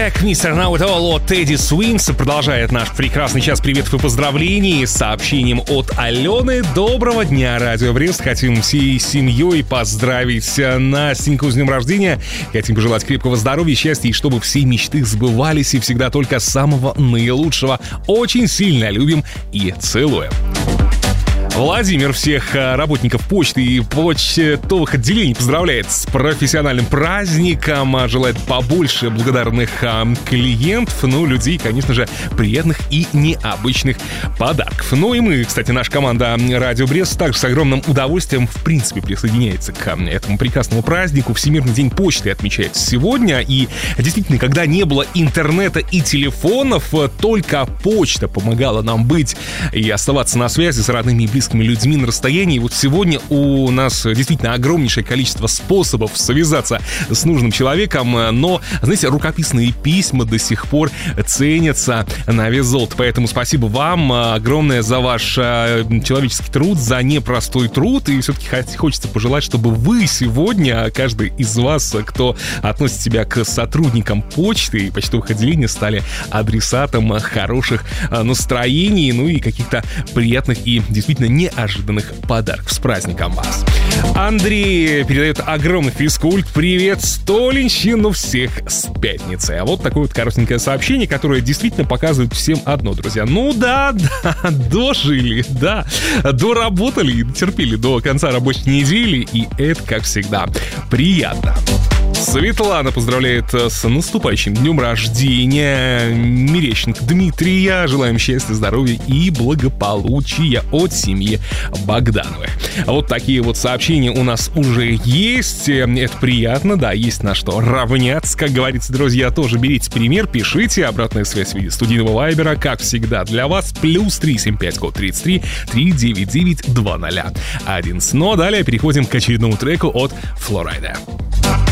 трек Mr. Know It All от Teddy Swims продолжает наш прекрасный час приветов и поздравлений с сообщением от Алены. Доброго дня, Радио Брест. Хотим всей семьей поздравить Настеньку с днем рождения. Хотим пожелать крепкого здоровья, счастья и чтобы все мечты сбывались и всегда только самого наилучшего. Очень сильно любим и целуем. Владимир всех работников почты и почтовых отделений поздравляет с профессиональным праздником, желает побольше благодарных клиентов, людей, конечно же, приятных и необычных подарков. И мы, кстати, наша команда Радио Брест также с огромным удовольствием, в принципе, присоединяется к этому прекрасному празднику. Всемирный день почты отмечается сегодня, и действительно, когда не было интернета и телефонов, только почта помогала нам быть и оставаться на связи с родными и близкими людьми на расстоянии. И вот сегодня у нас действительно огромнейшее количество способов связаться с нужным человеком, но, знаете, рукописные письма до сих пор ценятся на вес золота. Поэтому спасибо вам огромное за ваш человеческий труд, за непростой труд. И все-таки хочется пожелать, чтобы вы сегодня, каждый из вас, кто относит себя к сотрудникам почты и почтовых отделений, стали адресатом хороших настроений, и каких-то приятных и действительно неожиданных подарков. С праздником вас! Андрей передает огромный физкульт. Привет, Столинщину, всех с пятницы. А вот такое вот коротенькое сообщение, которое действительно показывает всем одно, друзья. Дожили, доработали и дотерпели до конца рабочей недели, и это, как всегда, приятно. Светлана поздравляет с наступающим днем рождения Мерещенко Дмитрия. Желаем счастья, здоровья и благополучия от семьи Богдановой. Вот такие вот сообщения у нас уже есть. Это приятно, есть на что равняться. Как говорится, друзья, тоже берите пример, пишите. Обратная связь в виде студийного вайбера, как всегда, для вас. +375 код 33 399 2011. Ну а далее переходим к очередному треку от Флорайда.